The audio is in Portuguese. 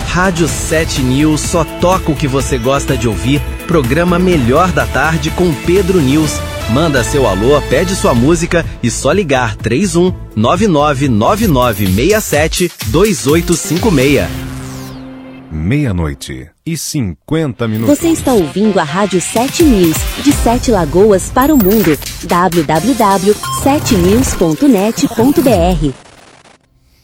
Rádio 7 News só toca o que você gosta de ouvir. Programa Melhor da Tarde com Pedro News. Manda seu alô, pede sua música e só ligar 31 999967 2856. 00:50. Você está ouvindo a Rádio 7 News, de 7 Lagoas para o mundo. www.7news.net.br